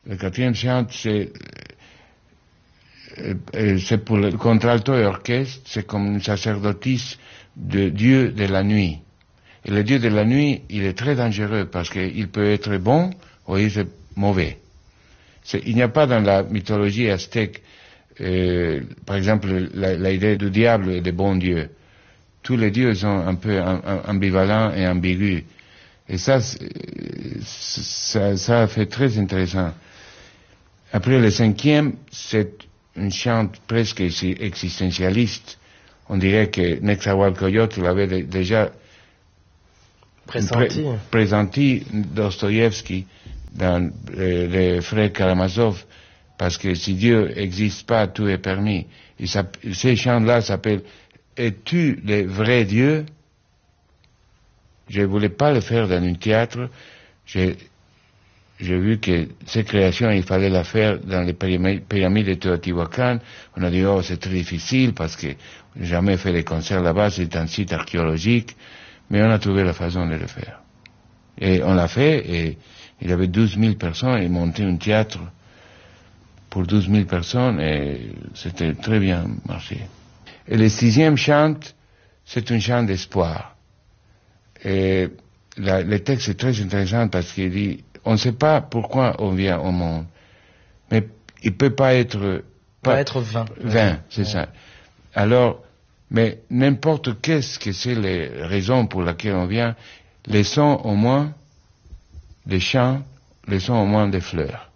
Le quatrième chant, c'est pour le contralto et orchestre, c'est comme une sacerdotisse de Dieu de la nuit. Et le Dieu de la nuit, il est très dangereux parce qu'il peut être bon ou il est mauvais. Il n'y a pas dans la mythologie aztèque, par exemple, l'idée du diable et des bons dieux. Tous les dieux sont un peu ambivalents et ambigus. Et ça fait très intéressant. Après le cinquième, c'est une chante presque existentialiste. On dirait que Nezahualcóyotl l'avait déjà présenté Dostoïevski dans les frères Karamazov, parce que si Dieu n'existe pas, tout est permis. Et ces chants-là s'appellent « Es-tu le vrai Dieu ?» Je ne voulais pas le faire dans un théâtre. J'ai vu que ces créations, il fallait la faire dans les pyramides de Teotihuacan. On a dit, oh, c'est très difficile parce que j'ai jamais fait des concerts là-bas, c'est un site archéologique. Mais on a trouvé la façon de le faire. Et on l'a fait, et il y avait 12 000 personnes, et monté un théâtre pour 12 000 personnes, et c'était très bien marché. Et le sixième chant, c'est un chant d'espoir. Et le texte est très intéressant parce qu'il dit, on ne sait pas pourquoi on vient au monde, mais il peut pas être vain, c'est ça. Alors, mais n'importe qu'est-ce que c'est les raisons pour lesquelles on vient, laissons au moins des chants, laissons au moins des fleurs.